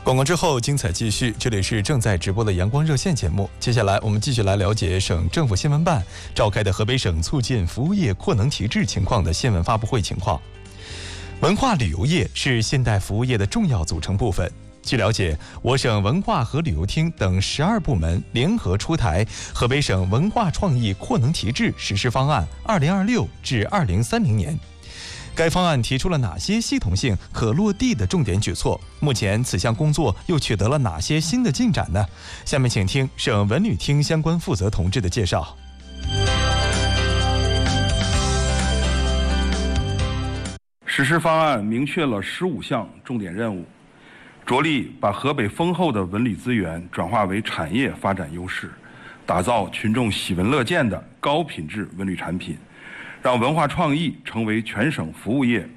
广告之后，精彩继续。这里是正在直播的阳光热线节目。接下来，我们继续来了解省政府新闻办召开的河北省促进服务业扩能提质情况的新闻发布会情况。文化旅游业是现代服务业的重要组成部分。据了解，我省文化和旅游厅等12部门联合出台《河北省文化创意扩能提质实施方案 （2026 至2030年）》。该方案提出了哪些系统性可落地的重点举措？目前此项工作又取得了哪些新的进展呢？下面请听省文旅厅相关负责同志的介绍。 实施方案明确了15项重点任务，着力把河北丰厚的文旅资源转化为产业发展优势，打造群众喜闻乐见的高品质文旅产品，让文化创意成为全省服务业